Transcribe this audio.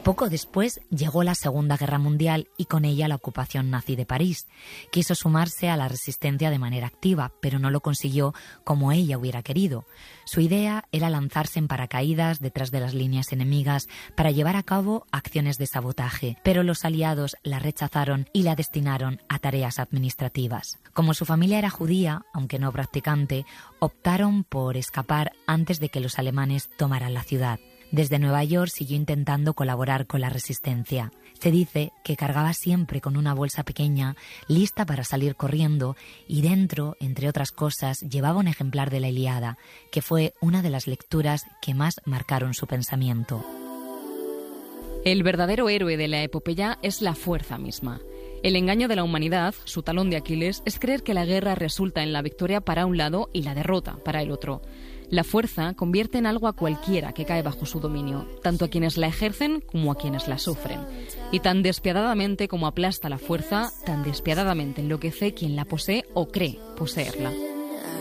Poco después llegó la Segunda Guerra Mundial y con ella la ocupación nazi de París. Quiso sumarse a la resistencia de manera activa, pero no lo consiguió como ella hubiera querido. Su idea era lanzarse en paracaídas detrás de las líneas enemigas para llevar a cabo acciones de sabotaje, pero los aliados la rechazaron y la destinaron a tareas administrativas. Como su familia era judía, aunque no practicante, optaron por escapar antes de que los alemanes tomaran la ciudad. Desde Nueva York siguió intentando colaborar con la resistencia. Se dice que cargaba siempre con una bolsa pequeña, lista para salir corriendo, y dentro, entre otras cosas, llevaba un ejemplar de la Ilíada, que fue una de las lecturas que más marcaron su pensamiento. El verdadero héroe de la epopeya es la fuerza misma. El engaño de la humanidad, su talón de Aquiles, es creer que la guerra resulta en la victoria para un lado y la derrota para el otro. La fuerza convierte en algo a cualquiera que cae bajo su dominio, tanto a quienes la ejercen como a quienes la sufren. Y tan despiadadamente como aplasta la fuerza, tan despiadadamente enloquece quien la posee o cree poseerla.